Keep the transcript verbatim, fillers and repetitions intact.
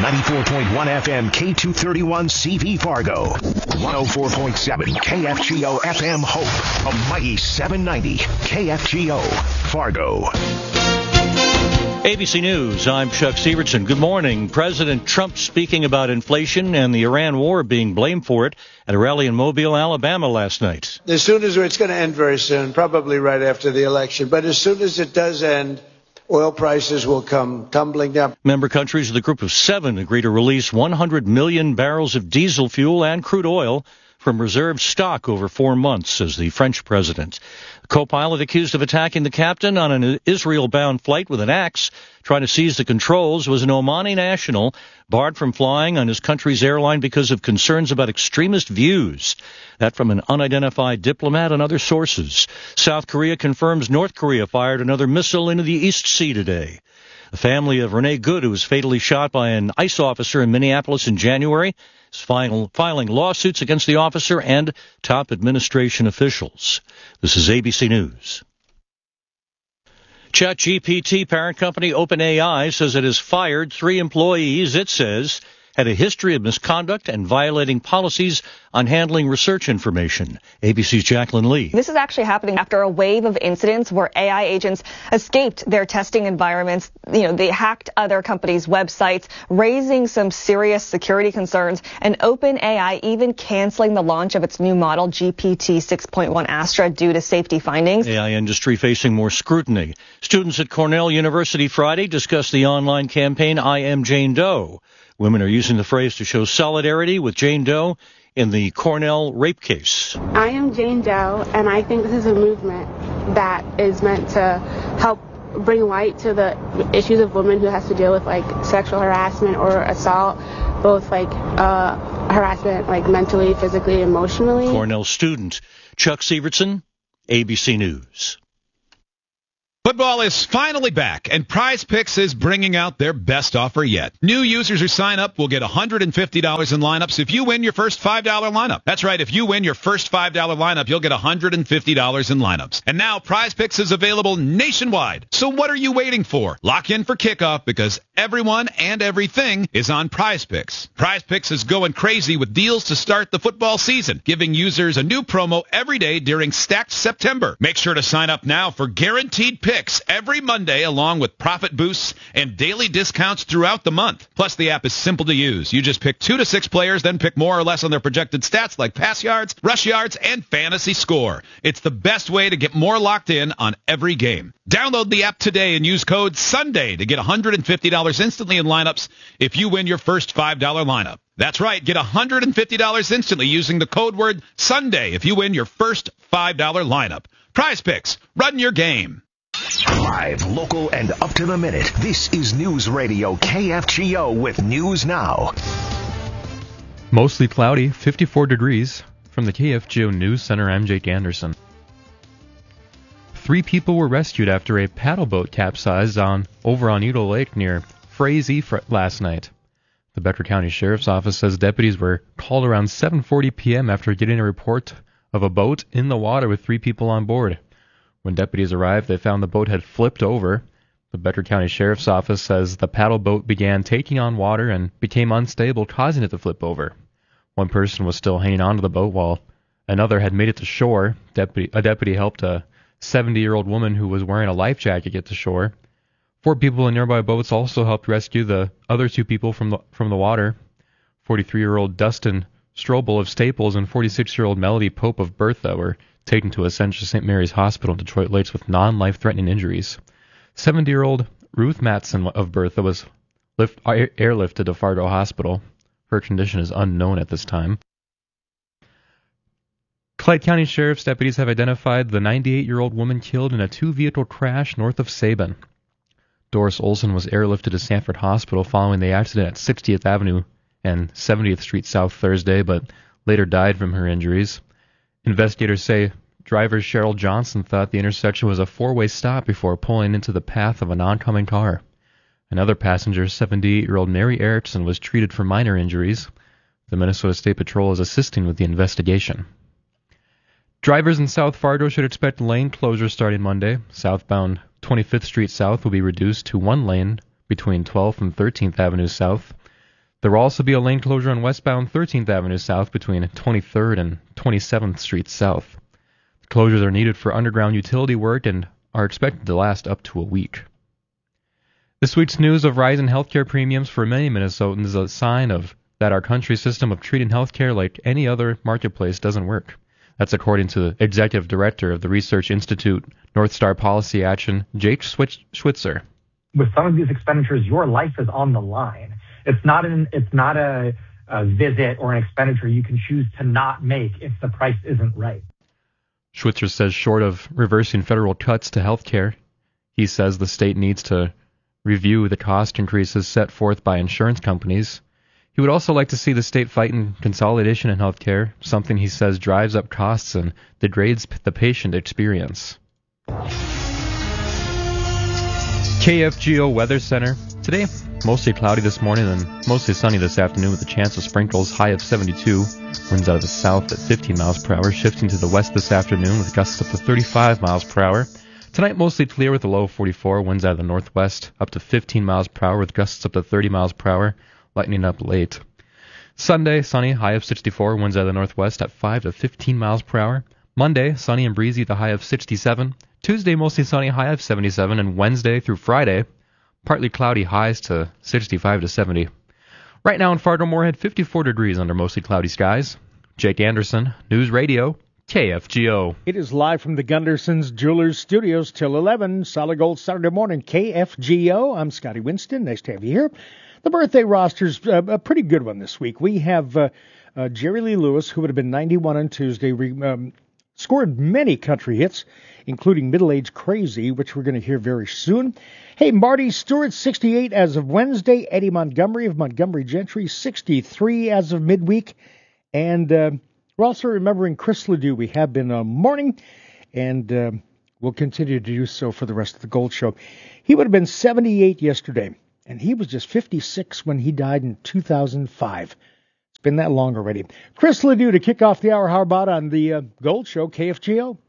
ninety-four point one F M K two thirty-one C V Fargo, one oh four point seven K F G O F M Hope, a mighty seven ninety K F G O Fargo. A B C News, I'm Chuck Severson. Good morning. President Trump speaking about inflation and the Iran war being blamed for it at a rally in Mobile, Alabama last night. As soon as it's going to end very soon, probably right after the election, but as soon as it does end, oil prices will come tumbling down. Member countries of the Group of Seven agree to release one hundred million barrels of diesel fuel and crude oil from reserve stock over four months, says the French president. The co-pilot accused of attacking the captain on an Israel-bound flight with an axe, trying to seize the controls, was an Omani national barred from flying on his country's airline because of concerns about extremist views. That from an unidentified diplomat and other sources. South Korea confirms North Korea fired another missile into the East Sea today. The family of Renee Good, who was fatally shot by an ICE officer in Minneapolis in January, is final, filing lawsuits against the officer and top administration officials. This is A B C News. ChatGPT parent company OpenAI says it has fired three employees it says had a history of misconduct and violating policies on handling research information. A B C's Jacqueline Lee. This is actually happening after a wave of incidents where A I agents escaped their testing environments. You know, they hacked other companies' websites, raising some serious security concerns, and OpenAI even canceling the launch of its new model, G P T six point one Astra, due to safety findings. A I industry facing more scrutiny. Students at Cornell University Friday discussed the online campaign I Am Jane Doe. Women are using the phrase to show solidarity with Jane Doe in the Cornell rape case. I am Jane Doe, and I think this is a movement that is meant to help bring light to the issues of women who has to deal with like sexual harassment or assault, both like uh, harassment like mentally, physically, emotionally. Cornell student Chuck Severson, A B C News. Football is finally back, and Prize Picks is bringing out their best offer yet. New users who sign up will get one hundred fifty dollars in lineups if you win your first five dollar lineup. That's right, if you win your first five dollar lineup, you'll get one hundred fifty dollars in lineups. And now Prize Picks is available nationwide. So what are you waiting for? Lock in for kickoff because everyone and everything is on Prize Picks. Prize Picks is going crazy with deals to start the football season, giving users a new promo every day during Stacked September. Make sure to sign up now for guaranteed picks every Monday, along with profit boosts and daily discounts throughout the month. Plus, the app is simple to use. You just pick two to six players, then pick more or less on their projected stats like pass yards, rush yards, and fantasy score. It's the best way to get more locked in on every game. Download the app today and use code SUNDAY to get one hundred fifty dollars instantly in lineups if you win your first five dollar lineup. That's right, get one hundred fifty dollars instantly using the code word SUNDAY if you win your first five dollar lineup. Prize Picks, run your game. Live, local, and up to the minute. This is News Radio K F G O with News Now. Mostly cloudy, fifty-four degrees. From the K F G O News Center, I'm Jake Anderson. Three people were rescued after a paddle boat capsized on over on Eagle Lake near Frazee last night. The Becker County Sheriff's Office says deputies were called around seven forty p.m. after getting a report of a boat in the water with three people on board. When deputies arrived, they found the boat had flipped over. The Becker County Sheriff's Office says the paddle boat began taking on water and became unstable, causing it to flip over. One person was still hanging onto the boat while another had made it to shore. Deputy, a deputy helped a seventy-year-old woman who was wearing a life jacket get to shore. Four people in nearby boats also helped rescue the other two people from the, from the water. forty-three-year-old Dustin Strobel of Staples and forty-six-year-old Melody Pope of Bertha were taken to Ascension Saint Mary's Hospital in Detroit Lakes with non-life-threatening injuries. seventy-year-old Ruth Matson of Bertha was lift, airlifted to Fargo Hospital. Her condition is unknown at this time. Clyde County Sheriff's deputies have identified the ninety-eight-year-old woman killed in a two-vehicle crash north of Sabin. Doris Olson was airlifted to Sanford Hospital following the accident at sixtieth Avenue and seventieth Street South Thursday, but later died from her injuries. Investigators say driver Cheryl Johnson thought the intersection was a four-way stop before pulling into the path of an oncoming car. Another passenger, seventy-eight-year-old Mary Erickson, was treated for minor injuries. The Minnesota State Patrol is assisting with the investigation. Drivers in South Fargo should expect lane closures starting Monday. Southbound twenty-fifth Street South will be reduced to one lane between twelfth and thirteenth Avenue South. There will also be a lane closure on westbound thirteenth Avenue South between twenty-third and twenty-seventh Street South. The closures are needed for underground utility work and are expected to last up to a week. This week's news of rising healthcare premiums for many Minnesotans is a sign of that our country's system of treating healthcare like any other marketplace doesn't work. That's according to the executive director of the Research Institute North Star Policy Action, Jake Schwitzer. With some of these expenditures, your life is on the line. It's not an it's not a, a visit or an expenditure you can choose to not make if the price isn't right. Schwitzer says short of reversing federal cuts to health care, he says the state needs to review the cost increases set forth by insurance companies. He would also like to see the state fighting consolidation in health care, something he says drives up costs and degrades the patient experience. K F G O Weather Center. Today, mostly cloudy this morning and mostly sunny this afternoon with a chance of sprinkles, high of seventy-two. Winds out of the south at fifteen miles per hour, shifting to the west this afternoon with gusts up to thirty-five miles per hour. Tonight, mostly clear with a low of forty-four. Winds out of the northwest up to fifteen miles per hour with gusts up to thirty miles per hour, lightening up late. Sunday, sunny, high of sixty-four. Winds out of the northwest at five to fifteen miles per hour. Monday, sunny and breezy with a high of sixty-seven. Tuesday, mostly sunny, high of seventy-seven. And Wednesday through Friday, partly cloudy, highs to sixty-five to seventy. Right now in Fargo-Moorhead, fifty-four degrees under mostly cloudy skies. Jake Anderson, News Radio, K F G O. It is live from the Gundersons Jewelers Studios till eleven. Solid Gold Saturday morning, K F G O. I'm Scotty Winston. Nice to have you here. The birthday roster's uh, a pretty good one this week. We have uh, uh, Jerry Lee Lewis, who would have been ninety-one on Tuesday, re- um, scored many country hits, including Middle Age Crazy, which we're going to hear very soon. Hey, Marty Stewart, sixty-eight as of Wednesday. Eddie Montgomery of Montgomery Gentry, sixty-three as of midweek. And uh, we're also remembering Chris Ledoux. We have been uh, mourning, and uh, we'll continue to do so for the rest of the Gold Show. He would have been seventy-eight yesterday, and he was just fifty-six when he died in two thousand five. It's been that long already. Chris Ledoux to kick off the hour. How about on the uh, Gold Show, K F G O?